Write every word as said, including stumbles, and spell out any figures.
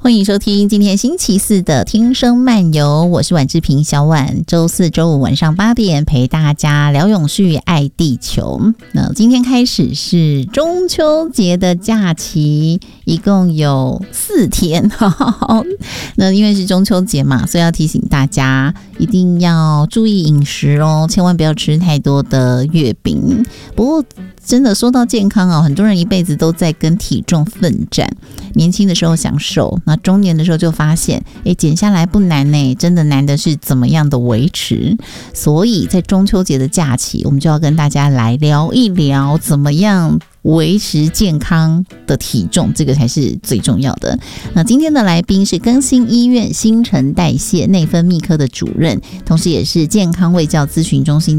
欢迎收听今天星期四的听声漫游，我是婉志平小婉，周四周五晚上八点陪大家聊永续爱地球。那今天开始是中秋节的假期，一共有四天那因为是中秋节嘛，所以要提醒大家一定要注意饮食哦，千万不要吃太多的月饼。不过真的说到健康哦，很多人一辈子都在跟体重奋战，年轻的时候想瘦，那中年的时候就发现诶减下来不难呢，真的难的是怎么样的维持。所以在中秋节的假期，我们就要跟大家来聊一聊怎么样维持健康的体重，这个才是最重要的。那今天的来宾是更新医院新陈代谢内分泌科的主任，同时也是健康卫教咨询中心